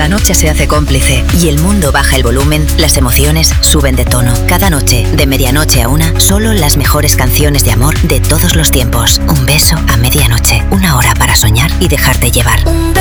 la noche se hace cómplice y el mundo baja el volumen, las emociones suben de tono. Cada noche, de medianoche a una, solo las mejores canciones de amor de todos los tiempos. Un beso a medianoche, una hora para soñar y dejarte llevar.